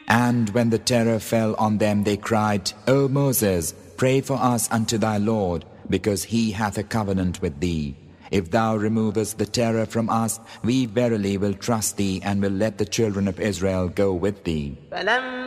And when the terror fell on them, they cried, O Moses, pray for us unto thy Lord, because he hath a covenant with thee. If thou removest the terror from us, we verily will trust thee and will let the children of Israel go with thee.